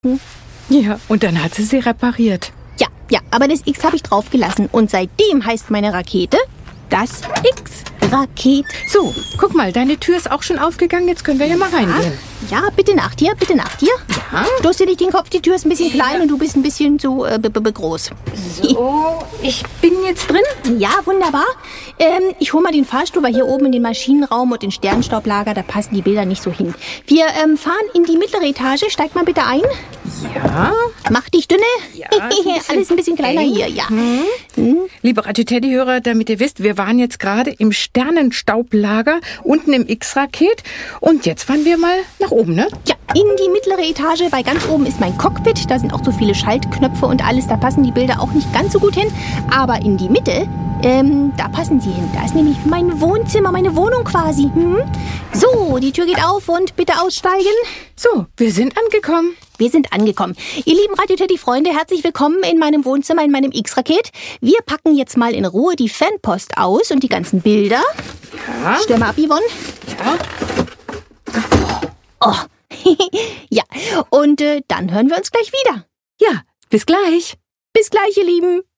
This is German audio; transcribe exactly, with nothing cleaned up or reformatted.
Ja, und dann hat sie sie repariert. Ja, ja, aber das X habe ich draufgelassen. Und seitdem heißt meine Rakete das X-Raket. So, guck mal, deine Tür ist auch schon aufgegangen. Jetzt können wir ja mal reingehen. Ja, bitte nach dir, bitte nach dir. Ja. Stoß dir nicht den Kopf, die Tür ist ein bisschen klein und du bist ein bisschen zu äh, b -b groß. So, ich bin jetzt drin. Ja, wunderbar. Ähm, ich hole mal den Fahrstuhl, weil hier oben in den Maschinenraum und den Sternstaublager, da passen die Bilder nicht so hin. Wir ähm, fahren in die mittlere Etage. Steig mal bitte ein. Ja. Mach dich dünne. Ja, ein alles ein bisschen kleiner eng. hier, ja. Hm. Hm. Liebe Radio Teddy-Hörer, damit ihr wisst, wir waren jetzt gerade im Sternenstaublager, unten im X-Raket. Und jetzt fahren wir mal nach oben, ne? Ja, in die mittlere Etage, weil ganz oben ist mein Cockpit. Da sind auch so viele Schaltknöpfe und alles. Da passen die Bilder auch nicht ganz so gut hin. Aber in die Mitte, ähm, da passen sie hin. Da ist nämlich mein Wohnzimmer, meine Wohnung quasi. Hm? So, die Tür geht auf und bitte aussteigen. So, wir sind angekommen. Wir sind angekommen. Ihr lieben Radio Teddy-Freunde, herzlich willkommen in meinem Wohnzimmer, in meinem X-Raket. Wir packen jetzt mal in Ruhe die Fanpost aus und die ganzen Bilder. Ja. Stell mal ab, Yvonne. Ja. Oh, ja. Und äh, dann hören wir uns gleich wieder. Ja, bis gleich. Bis gleich, ihr Lieben.